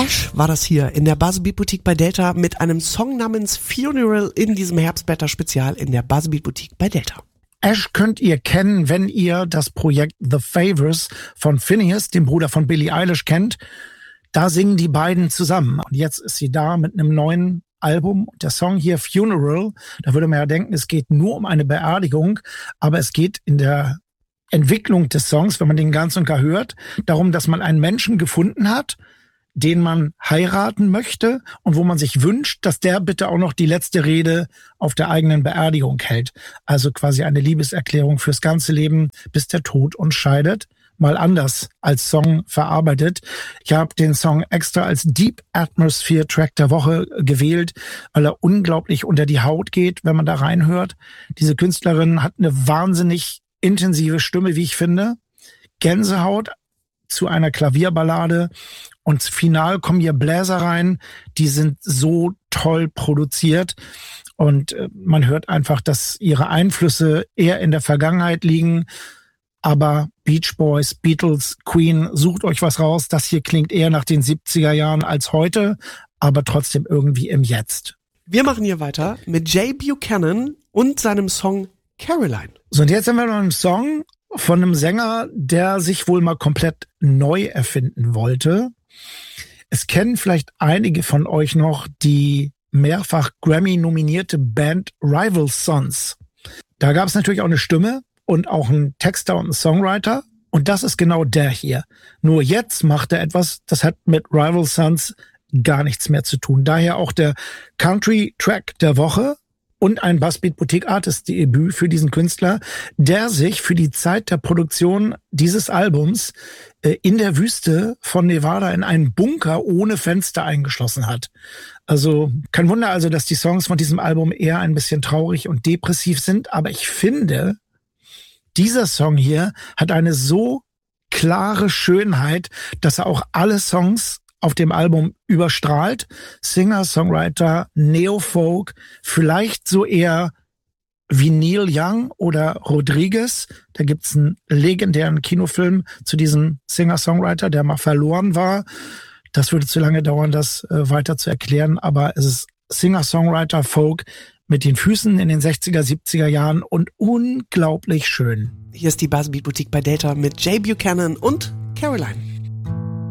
Ash war das hier in der Buzzbeat Boutique bei Delta mit einem Song namens Funeral in diesem Herbstblätter-Spezial in der Buzzbeat Boutique bei Delta. Ash könnt ihr kennen, wenn ihr das Projekt The Favours von Finneas, dem Bruder von Billie Eilish, kennt. Da singen die beiden zusammen. Und jetzt ist sie da mit einem neuen Album. Der Song hier, Funeral, da würde man ja denken, es geht nur um eine Beerdigung, aber es geht in der Entwicklung des Songs, wenn man den ganz und gar hört, darum, dass man einen Menschen gefunden hat, den man heiraten möchte und wo man sich wünscht, dass der bitte auch noch die letzte Rede auf der eigenen Beerdigung hält. Also quasi eine Liebeserklärung fürs ganze Leben, bis der Tod uns scheidet. Mal anders als Song verarbeitet. Ich habe den Song extra als Deep Atmosphere Track der Woche gewählt, weil er unglaublich unter die Haut geht, wenn man da reinhört. Diese Künstlerin hat eine wahnsinnig intensive Stimme, wie ich finde. Gänsehaut zu einer Klavierballade. Und final kommen hier Bläser rein, die sind so toll produziert und man hört einfach, dass ihre Einflüsse eher in der Vergangenheit liegen, aber Beach Boys, Beatles, Queen, sucht euch was raus, das hier klingt eher nach den 70er Jahren als heute, aber trotzdem irgendwie im Jetzt. Wir machen hier weiter mit Jay Buchanan und seinem Song Caroline. So, und jetzt sind wir noch einen Song von einem Sänger, der sich wohl mal komplett neu erfinden wollte. Es kennen vielleicht einige von euch noch die mehrfach Grammy-nominierte Band Rival Sons. Da gab es natürlich auch eine Stimme und auch einen Texter und einen Songwriter. Und das ist genau der hier. Nur jetzt macht er etwas, das hat mit Rival Sons gar nichts mehr zu tun. Daher auch der Country-Track der Woche und ein Buzzbeat Boutique Artist Debüt für diesen Künstler, der sich für die Zeit der Produktion dieses Albums in der Wüste von Nevada in einen Bunker ohne Fenster eingeschlossen hat. Also kein Wunder also, dass die Songs von diesem Album eher ein bisschen traurig und depressiv sind, aber ich finde, dieser Song hier hat eine so klare Schönheit, dass er auch alle Songs auf dem Album überstrahlt. Singer, Songwriter, Neofolk, vielleicht so eher wie Neil Young oder Rodriguez. Da gibt's einen legendären Kinofilm zu diesem Singer-Songwriter, der mal verloren war. Das würde zu lange dauern, das weiter zu erklären, aber es ist Singer-Songwriter, Folk mit den Füßen in den 60er, 70er Jahren und unglaublich schön. Hier ist die Buzzbeat Boutique bei Delta mit Jay Buchanan und Caroline.